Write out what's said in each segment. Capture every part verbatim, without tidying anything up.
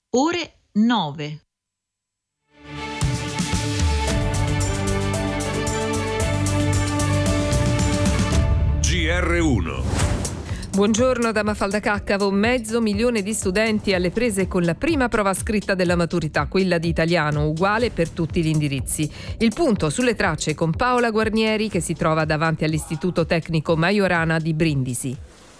ore nove. G R uno. Buongiorno da Mafalda Caccavo. Mezzo milione di studenti alle prese con la prima prova scritta della maturità, quella di italiano, uguale per tutti gli indirizzi. Il punto sulle tracce con Paola Guarnieri, che si trova davanti all'Istituto Tecnico Majorana di Brindisi.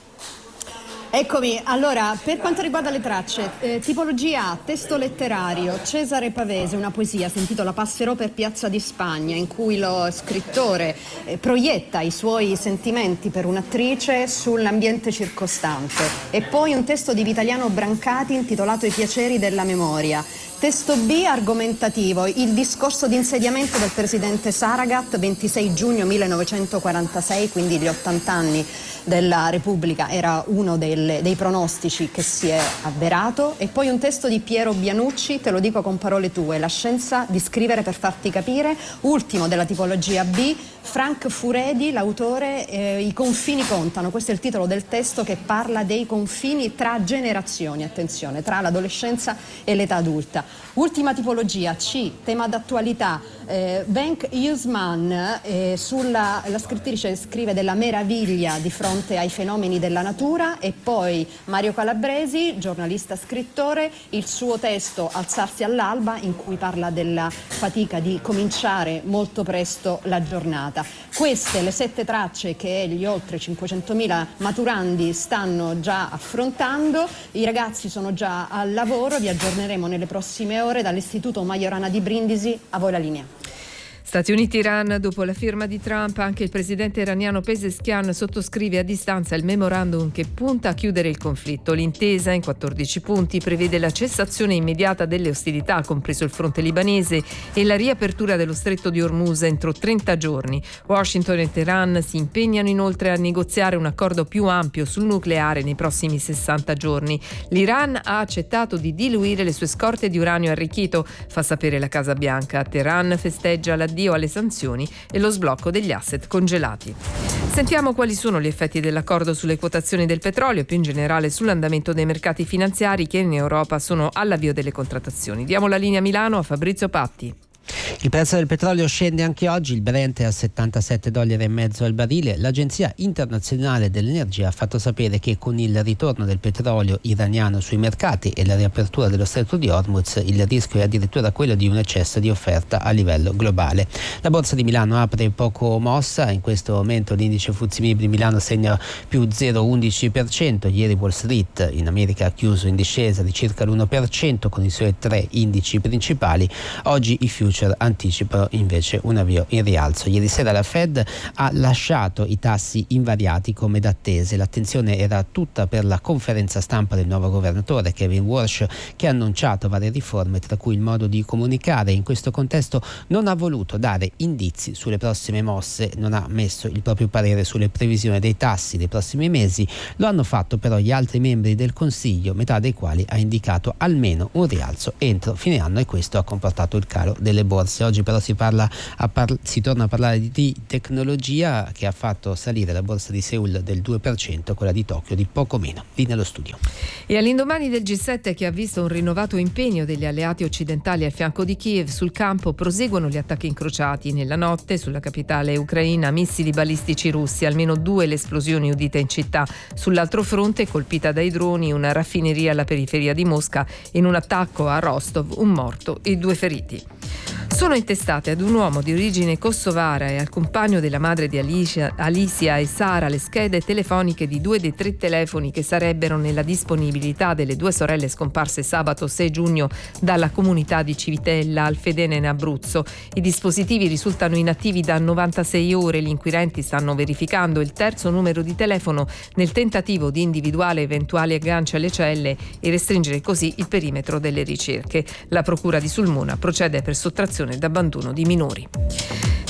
Eccomi, allora per quanto riguarda le tracce, eh, tipologia A, testo letterario, Cesare Pavese, una poesia, si intitola Passerò per Piazza di Spagna, in cui lo scrittore eh, proietta i suoi sentimenti per un'attrice sull'ambiente circostante. E poi un testo di Vitaliano Brancati intitolato I piaceri della memoria. Testo B, argomentativo, il discorso di insediamento del presidente Saragat, ventisei giugno millenovecentoquarantasei, quindi gli ottanta anni della Repubblica, era uno delle, dei pronostici che si è avverato. E poi un testo di Piero Bianucci, te lo dico con parole tue, La scienza di scrivere per farti capire, ultimo della tipologia B, Frank Furedi, l'autore, eh, I confini contano, questo è il titolo del testo che parla dei confini tra generazioni, attenzione, tra l'adolescenza e l'età adulta. Ultima tipologia C, tema d'attualità, eh, Venk Yusman, eh, sulla, la scrittrice scrive della meraviglia di fronte ai fenomeni della natura. E poi Mario Calabresi, giornalista scrittore, il suo testo Alzarsi all'alba, in cui parla della fatica di cominciare molto presto la giornata. Queste le sette tracce che gli oltre cinquecentomila maturandi stanno già affrontando. I ragazzi sono già al lavoro, vi aggiorneremo nelle prossime ore dall'Istituto Majorana di Brindisi. A voi la linea. Stati Uniti-Iran, dopo la firma di Trump, anche il presidente iraniano Pezeshkian sottoscrive a distanza il memorandum che punta a chiudere il conflitto. L'intesa, in quattordici punti, prevede la cessazione immediata delle ostilità, compreso il fronte libanese, e la riapertura dello stretto di Hormuz entro trenta giorni. Washington e Teheran si impegnano inoltre a negoziare un accordo più ampio sul nucleare nei prossimi sessanta giorni. L'Iran ha accettato di diluire le sue scorte di uranio arricchito, fa sapere la Casa Bianca. Teheran festeggia la alle sanzioni e lo sblocco degli asset congelati. Sentiamo quali sono gli effetti dell'accordo sulle quotazioni del petrolio e più in generale sull'andamento dei mercati finanziari che in Europa sono all'avvio delle contrattazioni. Diamo la linea a Milano a Fabrizio Patti. Il prezzo del petrolio scende anche oggi, il Brent è a settantasette dollari e mezzo al barile. L'Agenzia internazionale dell'energia ha fatto sapere che con il ritorno del petrolio iraniano sui mercati e la riapertura dello stretto di Hormuz, il rischio è addirittura quello di un eccesso di offerta a livello globale. La borsa di Milano apre poco mossa, in questo momento l'indice F T S E Mibli Milano segna più zero virgola undici per cento, ieri Wall Street in America ha chiuso in discesa di circa l'uno per cento con i suoi tre indici principali. Oggi i futures anticipano invece un avvio in rialzo. Ieri sera la Fed ha lasciato i tassi invariati come d'attese. L'attenzione era tutta per la conferenza stampa del nuovo governatore Kevin Warsh, che ha annunciato varie riforme, tra cui il modo di comunicare. In questo contesto non ha voluto dare indizi sulle prossime mosse, non ha messo il proprio parere sulle previsioni dei tassi dei prossimi mesi. Lo hanno fatto però gli altri membri del Consiglio, metà dei quali ha indicato almeno un rialzo entro fine anno, e questo ha comportato il calo delle borse. Oggi però si parla a par- si torna a parlare di, di tecnologia, che ha fatto salire la borsa di Seoul del due per cento, quella di Tokyo di poco meno. Lì nello studio. E all'indomani del G sette, che ha visto un rinnovato impegno degli alleati occidentali al fianco di Kiev, sul campo proseguono gli attacchi incrociati. Nella notte sulla capitale ucraina missili balistici russi, almeno due le esplosioni udite in città. Sull'altro fronte, colpita dai droni una raffineria alla periferia di Mosca, in un attacco a Rostov un morto e due feriti. Sono intestate ad un uomo di origine kosovara e al compagno della madre di Alicia, Alicia e Sara le schede telefoniche di due dei tre telefoni che sarebbero nella disponibilità delle due sorelle scomparse sabato sei giugno dalla comunità di Civitella al Fedene in Abruzzo. I dispositivi risultano inattivi da novantasei ore. Gli inquirenti stanno verificando il terzo numero di telefono nel tentativo di individuare eventuali agganci alle celle e restringere così il perimetro delle ricerche. La procura di Sulmona procede per sottrazione d'abbandono di minori.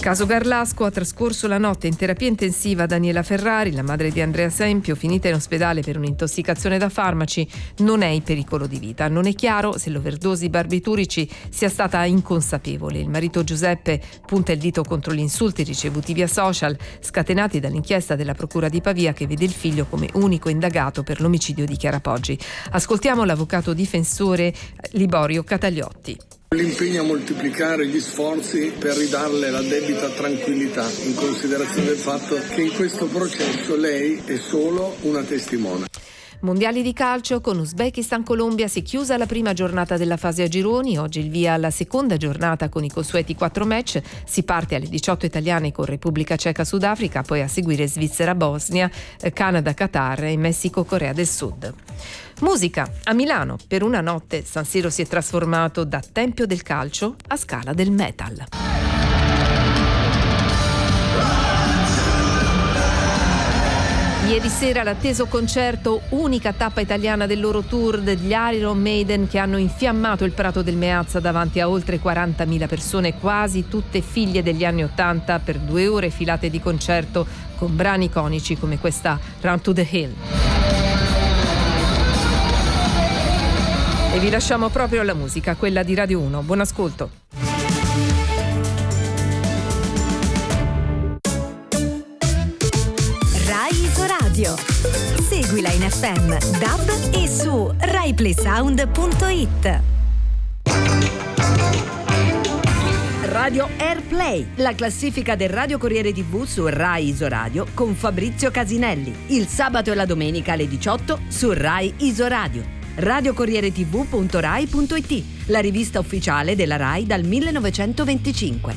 Caso Garlasco, ha trascorso la notte in terapia intensiva Daniela Ferrari, la madre di Andrea Sempio, finita in ospedale per un'intossicazione da farmaci, non è in pericolo di vita. Non è chiaro se l'overdose barbiturici sia stata inconsapevole. Il marito Giuseppe punta il dito contro gli insulti ricevuti via social, scatenati dall'inchiesta della Procura di Pavia che vede il figlio come unico indagato per l'omicidio di Chiara Poggi. Ascoltiamo l'avvocato difensore Liborio Cataliotti. L'impegno a moltiplicare gli sforzi per ridarle la debita tranquillità, in considerazione del fatto che in questo processo lei è solo una testimone. Mondiali di calcio con Uzbekistan-Colombia, si è chiusa la prima giornata della fase a gironi, oggi il via alla seconda giornata con i consueti quattro match, si parte alle diciotto italiane con Repubblica Ceca-Sudafrica, poi a seguire Svizzera-Bosnia, Canada-Qatar e Messico-Corea del Sud. Musica. A Milano, per una notte, San Siro si è trasformato da tempio del calcio a scala del metal. Ieri sera l'atteso concerto, unica tappa italiana del loro tour, degli Iron Maiden, che hanno infiammato il prato del Meazza davanti a oltre quarantamila persone, quasi tutte figlie degli anni ottanta, per due ore filate di concerto con brani iconici come questa Run to the Hill. E vi lasciamo proprio alla musica, quella di Radio uno. Buon ascolto. Rai Isoradio. Seguila in F M, D A B e su rai play sound punto it. Radio Airplay, la classifica del Radio Corriere tivù su Rai Isoradio con Fabrizio Casinelli. Il sabato e la domenica alle diciotto su Rai Isoradio. radio corriere tivù punto rai punto it, la rivista ufficiale della Rai dal millenovecentoventicinque.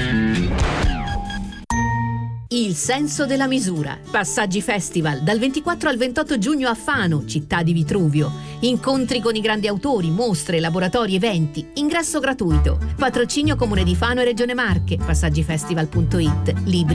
Il senso della misura. Passaggi Festival dal ventiquattro al ventotto giugno a Fano, città di Vitruvio. Incontri con i grandi autori, mostre, laboratori, eventi. Ingresso gratuito. Patrocinio Comune di Fano e Regione Marche. Passaggifestival punto it. Libri